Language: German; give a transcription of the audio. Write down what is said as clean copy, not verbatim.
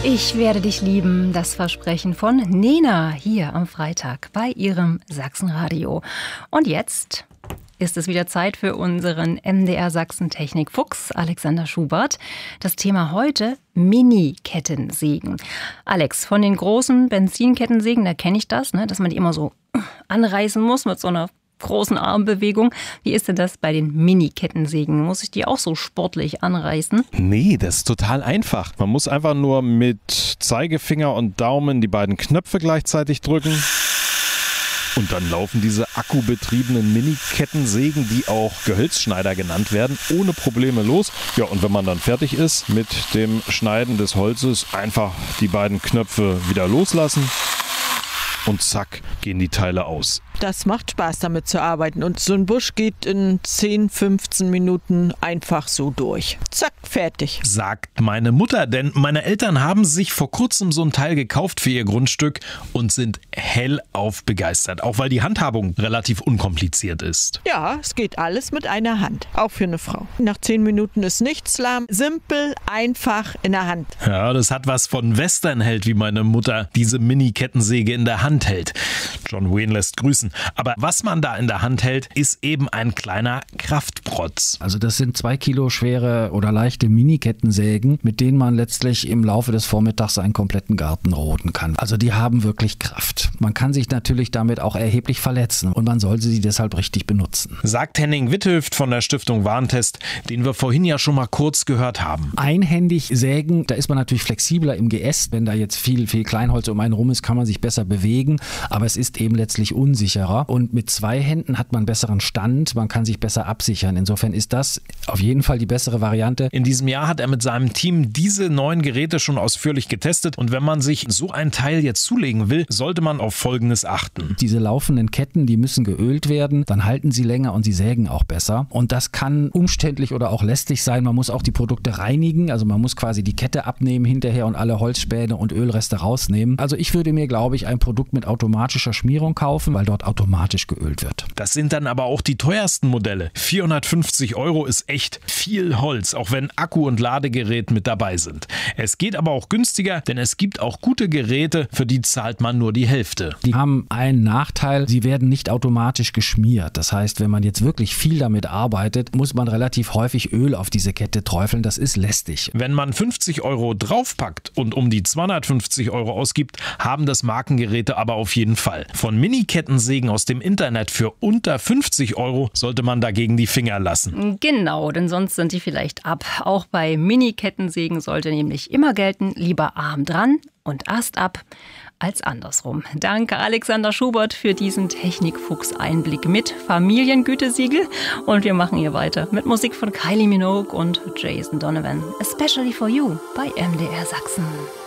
Ich werde dich lieben, das Versprechen von Nena hier am Freitag bei ihrem Sachsenradio. Und jetzt ist es wieder Zeit für unseren MDR Sachsen Technikfuchs Alexander Schubert. Das Thema heute: Mini-Kettensägen. Alex, von den großen Benzinkettensägen, da kenne ich das, ne, dass man die immer so anreißen muss mit so einer großen Armbewegung. Wie ist denn das bei den Mini-Kettensägen? Muss ich die auch so sportlich anreißen? Nee, das ist total einfach. Man muss einfach nur mit Zeigefinger und Daumen die beiden Knöpfe gleichzeitig drücken. Und dann laufen diese akkubetriebenen Mini-Kettensägen, die auch Gehölzschneider genannt werden, ohne Probleme los. Ja, und wenn man dann fertig ist mit dem Schneiden des Holzes, einfach die beiden Knöpfe wieder loslassen. Und zack, gehen die Teile aus. Das macht Spaß, damit zu arbeiten. Und so ein Busch geht in 10, 15 Minuten einfach so durch. Zack, fertig. Sagt meine Mutter, denn meine Eltern haben sich vor kurzem so ein Teil gekauft für ihr Grundstück und sind hellauf begeistert. Auch weil die Handhabung relativ unkompliziert ist. Ja, es geht alles mit einer Hand. Auch für eine Frau. Nach 10 Minuten ist nichts lahm. Simpel, einfach in der Hand. Ja, das hat was von Westernheld, wie meine Mutter diese Mini-Kettensäge in der Hand hält. John Wayne lässt grüßen. Aber was man da in der Hand hält, ist eben ein kleiner Kraftprotz. Also das sind 2 Kilo schwere oder leichte Mini-Kettensägen, mit denen man letztlich im Laufe des Vormittags einen kompletten Garten roden kann. Also die haben wirklich Kraft. Man kann sich natürlich damit auch erheblich verletzen und man sollte sie deshalb richtig benutzen. Sagt Henning Witthöft von der Stiftung Warentest, den wir vorhin ja schon mal kurz gehört haben. Einhändig sägen, da ist man natürlich flexibler im Geäst. Wenn da jetzt viel Kleinholz um einen rum ist, kann man sich besser bewegen, aber es ist eben letztlich unsicherer. Und mit 2 Händen hat man besseren Stand, man kann sich besser absichern. Insofern ist das auf jeden Fall die bessere Variante. In diesem Jahr hat er mit seinem Team diese neuen Geräte schon ausführlich getestet. Und wenn man sich so ein Teil jetzt zulegen will, sollte man auf Folgendes achten. Diese laufenden Ketten, die müssen geölt werden, dann halten sie länger und sie sägen auch besser. Und das kann umständlich oder auch lästig sein. Man muss auch die Produkte reinigen, also man muss quasi die Kette abnehmen hinterher und alle Holzspäne und Ölreste rausnehmen. Also ich würde mir, glaube ich, ein Produkt mit automatischer Schmierung kaufen, weil dort automatisch geölt wird. Das sind dann aber auch die teuersten Modelle. 450 € ist echt viel Holz, auch wenn Akku und Ladegerät mit dabei sind. Es geht aber auch günstiger, denn es gibt auch gute Geräte, für die zahlt man nur die Hälfte. Die haben einen Nachteil, sie werden nicht automatisch geschmiert. Das heißt, wenn man jetzt wirklich viel damit arbeitet, muss man relativ häufig Öl auf diese Kette träufeln. Das ist lästig. Wenn man 50 € draufpackt und um die 250 € ausgibt, haben das Markengeräte aber auf jeden Fall. Von Mini-Kettensägen aus dem Internet für unter 50 € sollte man dagegen die Finger lassen. Genau, denn sonst sind die vielleicht ab. Auch bei Mini-Kettensägen sollte nämlich immer gelten, lieber Arm dran und Ast ab als andersrum. Danke Alexander Schubert für diesen Technikfuchs-Einblick mit Familiengütesiegel. Und wir machen hier weiter mit Musik von Kylie Minogue und Jason Donovan. Especially for you bei MDR Sachsen.